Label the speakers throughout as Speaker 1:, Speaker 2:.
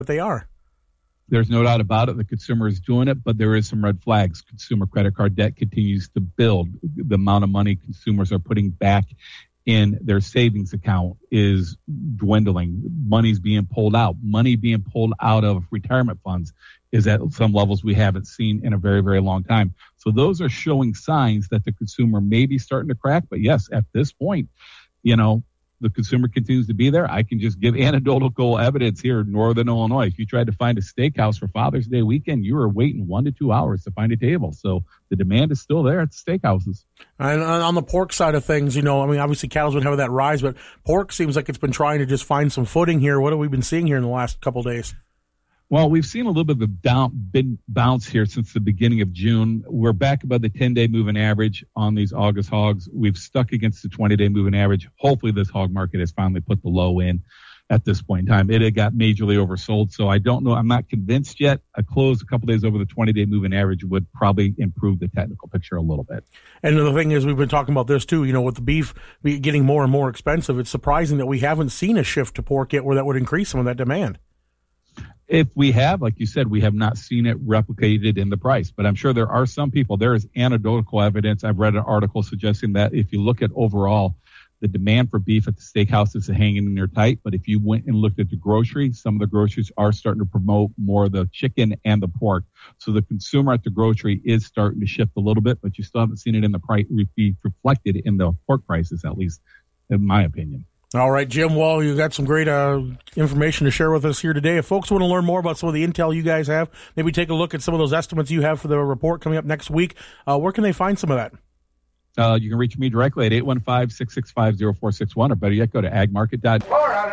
Speaker 1: they are.
Speaker 2: There's no doubt about it. The consumer is doing it, but there is some red flags. Consumer credit card debt continues to build. The amount of money consumers are putting back in their savings account is dwindling. Money's being pulled out. Money being pulled out of retirement funds is at some levels we haven't seen in a very, very long time. So those are showing signs that the consumer may be starting to crack. But yes, at this point, the consumer continues to be there. I can just give anecdotal evidence here in Northern Illinois. If you tried to find a steakhouse for Father's Day weekend, you were waiting 1 to 2 hours to find a table. So the demand is still there at the steakhouses.
Speaker 1: And on the pork side of things, obviously cattle's been having that rise, but pork seems like it's been trying to just find some footing here. What have we been seeing here in the last couple of days?
Speaker 2: Well, we've seen a little bit of a big bounce here since the beginning of June. We're back above the 10-day moving average on these August hogs. We've stuck against the 20-day moving average. Hopefully this hog market has finally put the low in at this point in time. It had got majorly oversold, so I don't know. I'm not convinced yet. A close a couple days over the 20-day moving average would probably improve the technical picture a little bit.
Speaker 1: And the thing is, we've been talking about this too, with the beef getting more and more expensive. It's surprising that we haven't seen a shift to pork yet where that would increase some of that demand.
Speaker 2: If we have, like you said, we have not seen it replicated in the price. But I'm sure there are some people, there is anecdotal evidence. I've read an article suggesting that if you look at overall, the demand for beef at the steakhouses is hanging in there tight. But if you went and looked at the grocery, some of the groceries are starting to promote more of the chicken and the pork. So the consumer at the grocery is starting to shift a little bit, but you still haven't seen it in the price be reflected in the pork prices, at least in my opinion.
Speaker 1: All right, Jim. Well, you got some great information to share with us here today. If folks want to learn more about some of the intel you guys have, maybe take a look at some of those estimates you have for the report coming up next week. Where can they find some of that?
Speaker 2: You can reach me directly at 815-665-0461, or better yet, go to agmarket.com.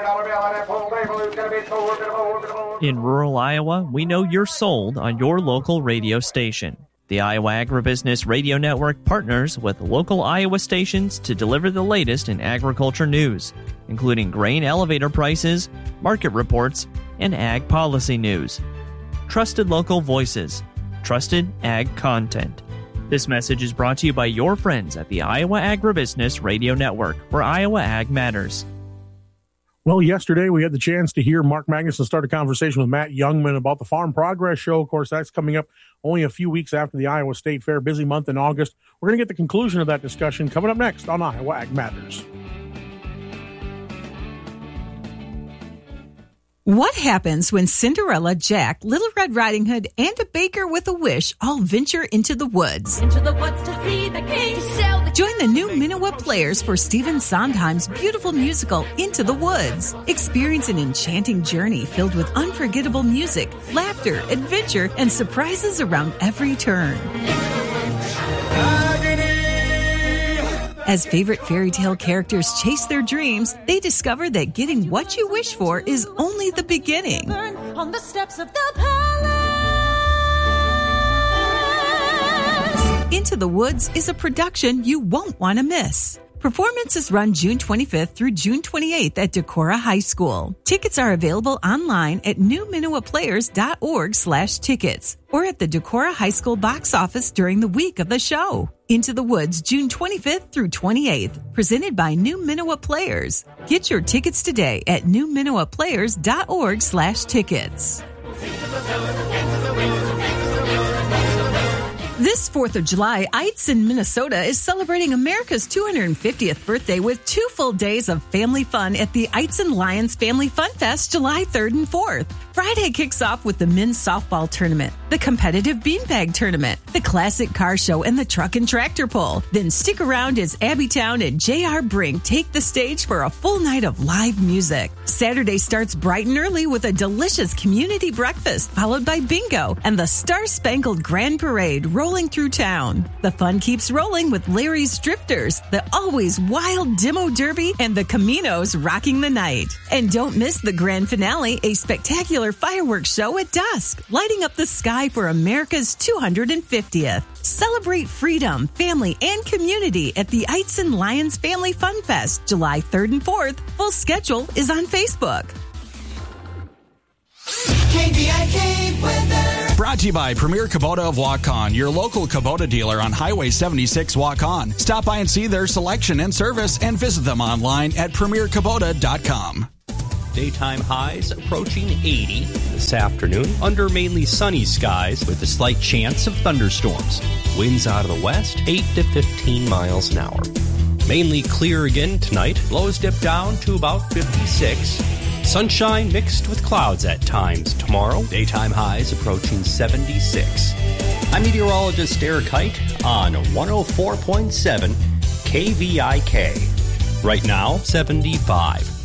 Speaker 3: In rural Iowa, we know you're sold on your local radio station. The Iowa Agribusiness Radio Network partners with local Iowa stations to deliver the latest in agriculture news, including grain elevator prices, market reports, and ag policy news. Trusted local voices, trusted ag content. This message is brought to you by your friends at the Iowa Agribusiness Radio Network, where Iowa Ag matters.
Speaker 1: Well, yesterday we had the chance to hear Mark Magnuson start a conversation with Matt Youngman about the Farm Progress Show. Of course, that's coming up only a few weeks after the Iowa State Fair. Busy month in August. We're going to get the conclusion of that discussion coming up next on Iowa Ag Matters.
Speaker 4: What happens when Cinderella, Jack, Little Red Riding Hood, and a baker with a wish all venture into the woods?
Speaker 5: Into the woods to see the king.
Speaker 4: Join the new Minowa Players for Stephen Sondheim's beautiful musical, Into the Woods. Experience an enchanting journey filled with unforgettable music, laughter, adventure, and surprises around every turn. As favorite fairy tale characters chase their dreams, they discover that getting what you wish for is only the beginning.
Speaker 5: On the steps of the palace.
Speaker 4: Into the Woods is a production you won't want to miss. Performances run June 25th through June 28th at Decorah High School. Tickets are available online at newminowaplayers.org/tickets or at the Decorah High School box office during the week of the show. Into the Woods, June 25th through 28th, presented by New Minowa Players. Get your tickets today at newminowaplayers.org/tickets. This 4th of July, Eitzen, Minnesota is celebrating America's 250th birthday with 2 full days of family fun at the Eitzen Lions Family Fun Fest July 3rd and 4th. Friday kicks off with the men's softball tournament, the competitive beanbag tournament, the classic car show, and the truck and tractor pull. Then stick around as Abbytown and J.R. Brink take the stage for a full night of live music. Saturday starts bright and early with a delicious community breakfast, followed by bingo and the Star-Spangled Grand Parade rolling through town. The fun keeps rolling with Larry's Drifters, the always wild Demo Derby, and the Caminos rocking the night. And don't miss the grand finale, a spectacular fireworks show at dusk, lighting up the sky for America's 250th. Celebrate freedom, family, and community at the Eitzen Lions Family Fun Fest, July 3rd and 4th. Full schedule is on Facebook.
Speaker 6: KVIK weather.
Speaker 7: Brought to you by Premier Kubota of Waukon, your local Kubota dealer on Highway 76 Waukon. Stop by and see their selection and service and visit them online at premierkubota.com.
Speaker 8: Daytime highs approaching 80. This afternoon, under mainly sunny skies with a slight chance of thunderstorms. Winds out of the west, 8 to 15 miles an hour. Mainly clear again tonight. Lows dip down to about 56. Sunshine mixed with clouds at times tomorrow. Daytime highs approaching 76. I'm meteorologist Eric Height on 104.7 KVIK. Right now, 75.